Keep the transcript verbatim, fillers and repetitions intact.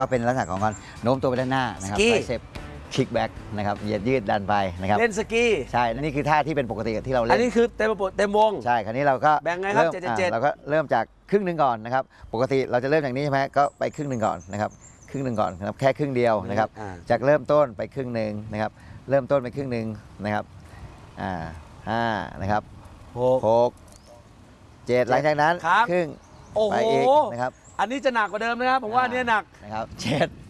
ก็เป็นลักษณะของการโน้มตัวไปด้านหน้านะครับไบเซปคิกแบ็กนะครับเหยียดยืดดันไปนะครับเล่นสกีใช่นี่คือท่าที่เป็นปกติที่เราเล่นอันนี้คือเต็มเต็มวงใช่คราวนี้เราก็แบ่งไงครับเจ็ดเจ็ดเราก็เริ่มจากครึ่งหนึ่งก่อนนะครับปกติเราจะเริ่มอย่างนี้ใช่ไหมก็ไปครึ่งหนึ่งก่อนนะครับครึ่งหนึ่งก่อนนะครับแค่ครึ่งเดียวนะครับจากเริ่มต้นไปครึ่งหนึ่งนะครับเริ่มต้นไปครึ่งหนึ่งนะครับอ่าห้านะครับหกเจ็ดหลังจากนั้นครึ่งไปอีกนะครับอันนี้จะหนักกว่าเดิมนะครับผมว่าอันนี้หนักนะครับเจ็ด